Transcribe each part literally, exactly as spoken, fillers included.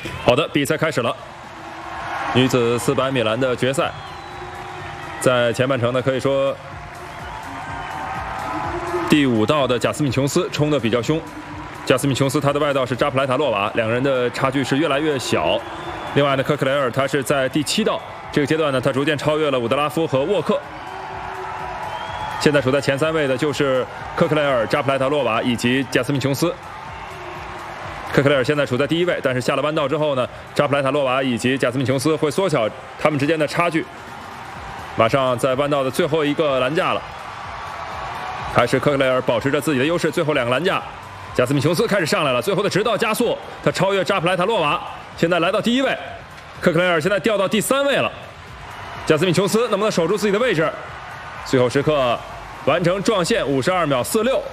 好的，比赛开始了。女子四百米栏的决赛，在前半程呢，可以说第五道的贾斯敏·琼斯冲得比较凶。贾斯敏·琼斯她的外道是扎普莱塔洛娃，两个人的差距是越来越小。另外呢，科克雷尔她是在第七道这个阶段呢，她逐渐超越了伍德拉夫和沃克。现在处在前三位的就是科克雷尔、扎普莱塔洛娃以及贾斯敏·琼斯。科克雷尔现在处在第一位，但是下了弯道之后呢，扎普莱塔洛娃以及贾斯敏·琼斯会缩小他们之间的差距。马上在弯道的最后一个栏架了，还是科克雷尔保持着自己的优势。最后两个栏架，贾斯敏·琼斯开始上来了，最后的直道加速，他超越扎普莱塔洛娃，现在来到第一位。科克雷尔现在掉到第三位了，贾斯敏·琼斯能不能守住自己的位置？最后时刻完成撞线，五十二秒四六。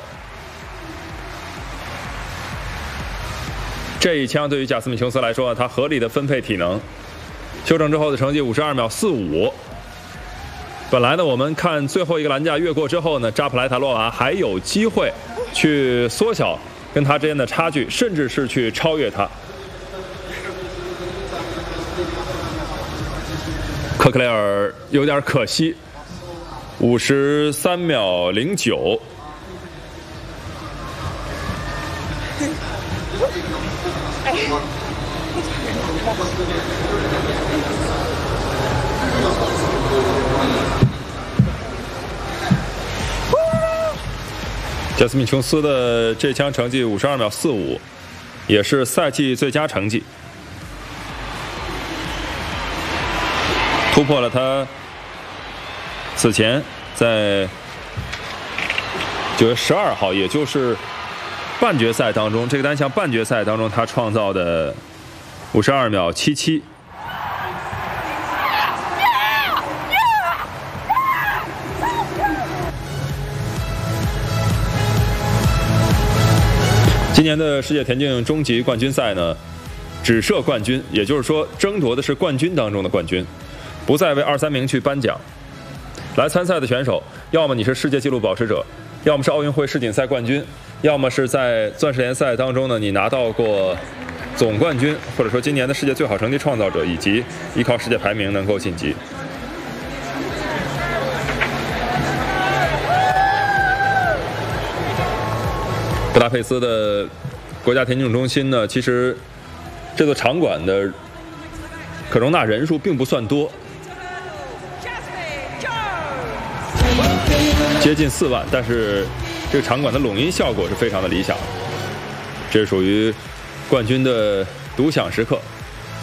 这一枪对于贾斯敏·琼斯来说，他合理的分配体能，修正之后的成绩五十二秒四五。本来呢，我们看最后一个栏架越过之后呢，扎普莱塔洛娃还有机会去缩小跟他之间的差距，甚至是去超越他。科克雷尔有点可惜，五十三秒零九。贾斯敏·琼斯的这枪成绩五十二秒四五，也是赛季最佳成绩，突破了他此前在九月十二号，也就是半决赛当中，这个单项半决赛当中他创造的五十二秒七七。今年的世界田径终极冠军赛呢，只设冠军，也就是说争夺的是冠军当中的冠军，不再为二三名去颁奖。来参赛的选手，要么你是世界纪录保持者，要么是奥运会世锦赛冠军，要么是在钻石联赛当中呢，你拿到过总冠军，或者说今年的世界最好成绩创造者，以及依靠世界排名能够晋级。布达佩斯的国家田径中心呢，其实这座场馆的可容纳人数并不算多，接近四万，但是这个场馆的拢音效果是非常的理想，这是属于冠军的独享时刻。